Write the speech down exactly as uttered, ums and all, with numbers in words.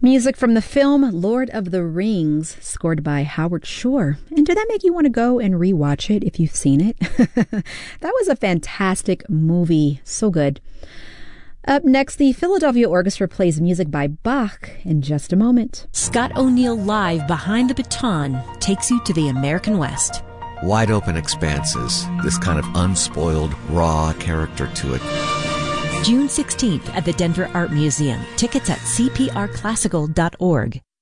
Music from the film Lord of the Rings, scored by Howard Shore. And did that make you want to go and rewatch it if you've seen it? That was a fantastic movie. So good. Up next, the Philadelphia Orchestra plays music by Bach in just a moment. Scott O'Neill Live Behind the Baton takes you to the American West. Wide open expanses, this kind of unspoiled, raw character to it. June sixteenth at the Denver Art Museum. Tickets at c p r classical dot org.